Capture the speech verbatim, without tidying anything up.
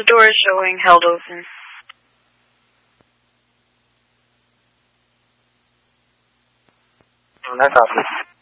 The door is showing held open. No copy.